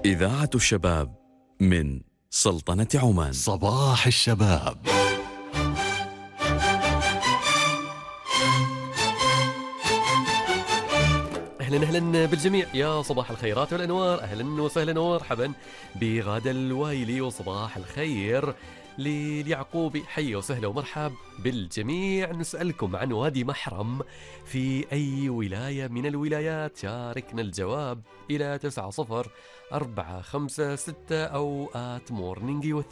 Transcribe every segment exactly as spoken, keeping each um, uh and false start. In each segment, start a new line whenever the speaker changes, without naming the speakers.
إذاعة الشباب من سلطنة عمان.
صباح الشباب.
أهلا أهلا بالجميع، يا صباح الخيرات والأنوار، أهلا وسهلا ومرحبا بغادة الوايلي، وصباح الخير لليعقوبي. حي وسهلا ومرحب بالجميع. نسألكم عن وادي محرم في أي ولاية من الولايات؟ شاركنا الجواب إلى تسعة صفر أربعة خمسة ستة أو آت مورنينج يوث.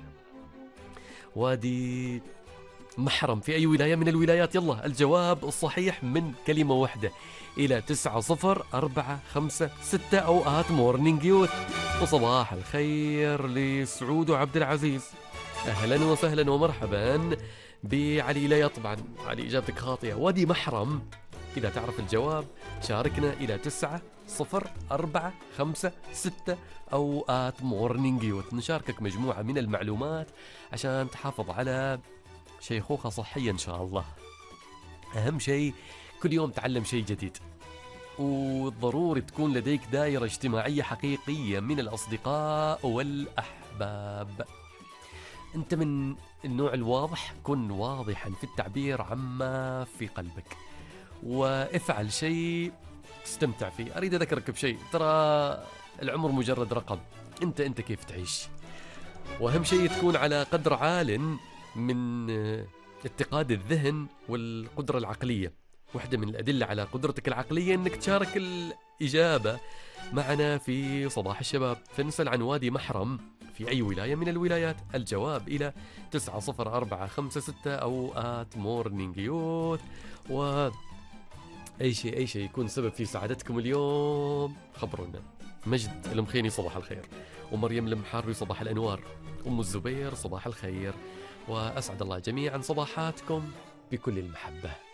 وادي محرم في أي ولاية من الولايات؟ يلا الجواب الصحيح من كلمة واحدة إلى تسعة صفر أربعة خمسة ستة أو آت مورنينج يوث. وصباح الخير لسعود وعبد العزيز، أهلا وسهلا ومرحبا بعلي ليا. طبعا علي إجابتك خاطئة. وادي محرم، إذا تعرف الجواب شاركنا إلى تسعة صفر أربعة خمسة ستة أو آت مورنينج يوث. نشاركك مجموعة من المعلومات عشان تحافظ على شيخوخة صحية إن شاء الله. أهم شيء كل يوم تعلم شيء جديد، وضروري تكون لديك دائرة اجتماعية حقيقية من الأصدقاء والأحباب. أنت من النوع الواضح، كن واضحا في التعبير عما في قلبك، وافعل شيء تستمتع فيه. أريد أذكرك بشيء، ترى العمر مجرد رقم، أنت أنت كيف تعيش. وأهم شيء تكون على قدر عال من اتقاد الذهن والقدرة العقلية. واحدة من الأدلة على قدرتك العقلية أنك تشارك الإجابة معنا في صباح الشباب. فنسأل عن وادي محرم في أي ولاية من الولايات؟ الجواب إلى تسعة صفر أربعة خمسة ستة أو آت مورنينج يوث. وأي شيء أي شيء يكون سبب في سعادتكم اليوم خبرونا. مجد المخيني صباح الخير، ومريم المحاربي صباح الأنوار، أم الزبير صباح الخير، وأسعد الله جميعا صباحاتكم بكل المحبة.